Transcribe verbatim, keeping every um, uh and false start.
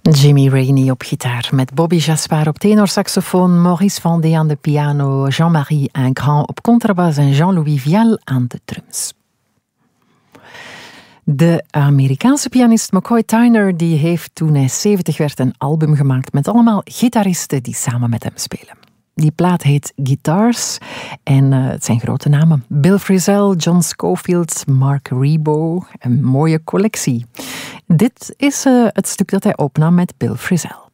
Jimmy Rainey op gitaar, met Bobby Jaspar op tenorsaxofoon, Maurice Vendée aan de piano, Jean-Marie Ingrand op contrabas en Jean-Louis Vial aan de drums. De Amerikaanse pianist McCoy Tyner die heeft toen hij zeventig werd een album gemaakt met allemaal gitaristen die samen met hem spelen. Die plaat heet Guitars en uh, het zijn grote namen. Bill Frisell, John Scofield, Mark Ribot, een mooie collectie. Dit is uh, het stuk dat hij opnam met Bill Frisell.